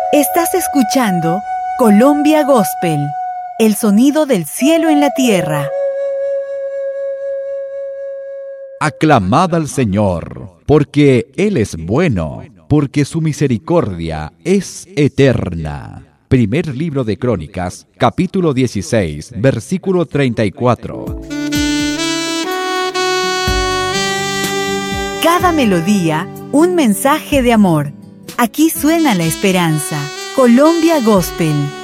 Estás escuchando Colombia Gospel, el sonido del cielo en la tierra. Aclamad al Señor, porque Él es bueno, porque su misericordia es eterna. Primer libro de Crónicas, capítulo 16, versículo 34. Cada melodía, un mensaje de amor. Aquí suena la esperanza. Colombia Gospel.